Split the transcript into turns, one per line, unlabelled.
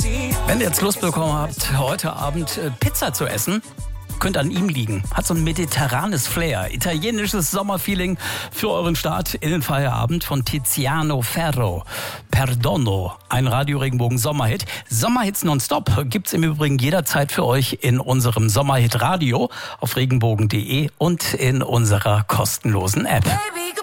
Wenn ihr jetzt Lust bekommen habt, heute Abend Pizza zu essen, könnte an ihm liegen. Hat so ein mediterranes Flair, italienisches Sommerfeeling für euren Start in den Feierabend von Tiziano Ferro. Perdono, ein Radio Regenbogen Sommerhit. Sommerhits nonstop gibt's im Übrigen jederzeit für euch in unserem Sommerhit Radio auf regenbogen.de und in unserer kostenlosen App. Baby,